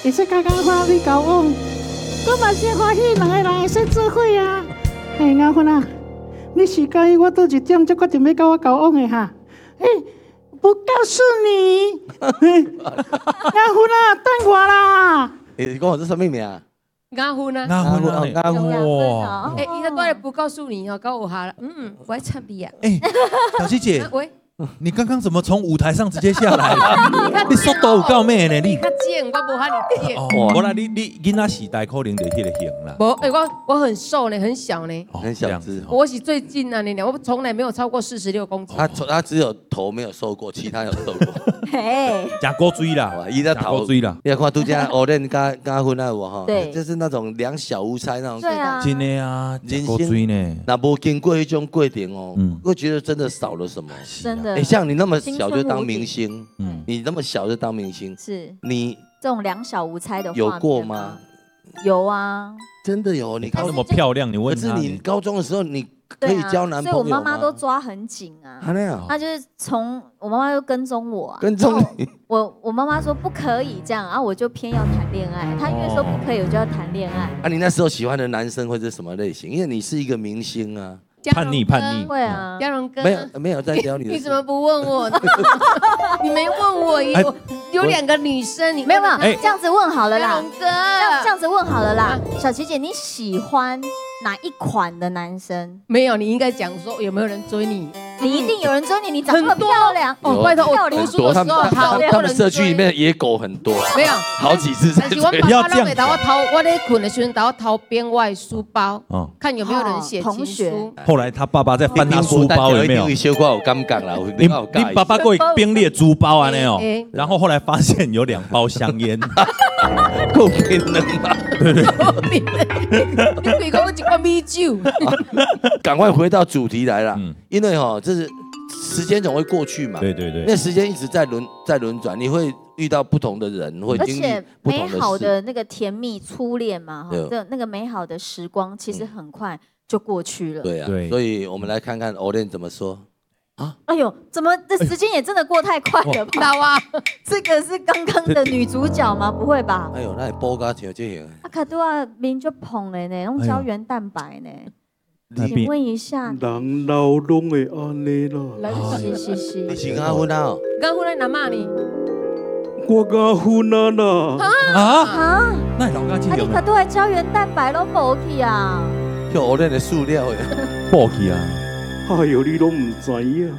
会使刚刚好你交往，我嘛是欢喜两个人会使做伙啊。嘿，阿芬啊，你是介意我倒一点才决定要跟我交往的哈？不告诉你。阿芬啊，等我啦。 你讲我这什么名啊？ 雅芬啊， 雅芬啊， 雅芬哇！ 哎，伊在过来不告诉你哦，告我哈了，我要插你啊。 哎，小七姐， 喂， 你刚刚怎么从舞台上直接下来了？你速度有够慢呢，你。 较贱，我无遐尼贱。 哦，无啦，你囡仔时代可能就迄个型啦。 无，我很瘦呢，很小呢。 很小只。 我是最近啊，我从来没有超过46公斤。 他只有头没有瘦过，其他有瘦过。 嘿， 假高追啦， 伊在头追啦。 你要看拄只欧len加婚爱我哈， 对， 就是那种两小无猜那种。 对啊， 真的啊， 人高追呢。 那无经过一种过程哦，会觉得真的少了什么。 真的。 哎，像你那么小就当明星， 嗯， 你那么小就当明星， 是你这种两小无猜的有过吗？ 有啊， 真的有。你她那么漂亮，你问她， 可是你高中的时候你可以交男朋友吗？ 所以我妈妈都抓很紧啊。 那样， 她就是从我妈妈就跟踪我， 跟踪你。 我妈妈说不可以这样，然后我就偏要谈恋爱。她越说不可以，我就要谈恋爱。 啊，你那时候喜欢的男生会是什么类型？因为你是一个明星啊。 叛逆， 会啊， 嘉荣哥没有在聊你的。 你怎么不问我？你没问我，有2个女生，你没有，这样子问好了啦。 哥， 这样子问好了啦。小琪姐，你喜欢哪一款的男生？ 没有，你应该讲说有没有人追你？ 你一定有人追你，你长得很漂亮哦。拜托，我读书的时候他们社区里面的野狗很多， 没有好几次在追。 不要这样。 我在困的时候，我掏编外书包，看有没有人写情书。 后来他爸爸在翻他书包，有没有？ 小可有尴尬啦， 你爸爸过编列珠包啊那哦，然后后来发现有2包香烟， 够骗人嘛？ 对对。 你讲我一罐米酒。 赶快回到主题来啦，因为这是时间总会过去嘛。 对对对。 那时间一直在轮转，你会遇到不同的人，会经历不同的事。 美好的那个甜蜜初恋嘛，的那个美好的时光，其实很快就过去了。 对啊，所以我们来看看欧len怎么说啊。哎呦，怎么这时间也真的过太快了吧？ 老啊， 这个是刚刚的女主角吗？不会吧？ 哎呦，那波嘎像这样。 啊，卡多啊，面就膨了呢，用胶原蛋白呢。请问一下， 人老拢会安尼啦。 是。 你是雅芬啊？ 雅芬在哪骂你？ 我雅芬啊啦。 啊？ 那老家啊，你卡多的胶原蛋白拢无去啊？ 就欧len的塑料的， 无去啊。 哎呦，你拢唔知影，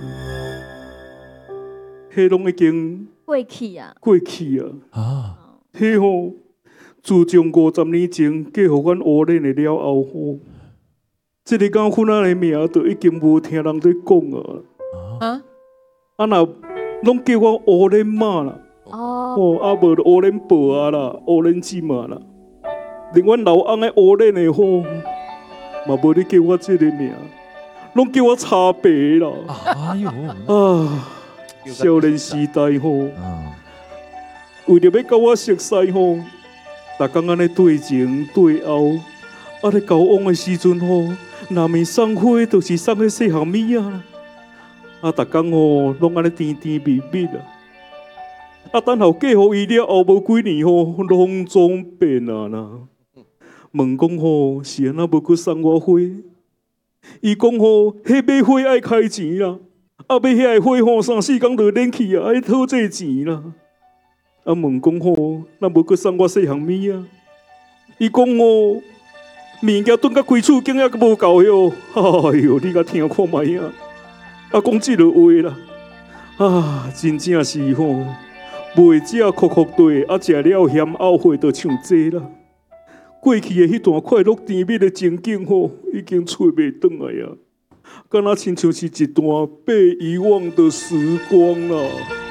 迄拢已经过去啊。 过去啊。 啊。 迄吼，自从50年前嫁互阮欧len的了后吼。这个雅芬仔的名都已经无听人在讲啊！啊那拢叫我欧len妈啦，啊无就欧len婆啊啦，欧len姊嘛啦，连阮老翁的欧len的吼，嘛无咧叫我这个名，拢叫我茶白啦。 哎呦啊！少年时代吼，为着要甲我熟悉吼，逐工安尼对前对后，啊咧交往的时阵吼。若面送花，就是送迄细项物啊！啊，逐工吼拢安尼甜甜蜜蜜啊！啊，等候嫁互伊了后无几年吼，拢总变啊啦！问讲吼是安那无去送我花？伊讲吼，迄买花爱开钱啦，啊买遐个花吼3、4工就冷去啊，爱讨这钱啦！啊问讲吼，那无去送我细项物啊？伊讲吼。物件炖到规厝间也无够哟！哎呦，你甲听看卖啊！啊，讲这个话啦，啊，真正是吼，袂食哭哭地，啊，食了嫌懊悔，就像这啦。过去的迄段快乐甜蜜的情景吼，已经找袂转来啊，敢若亲像是一段被遗忘的时光啦。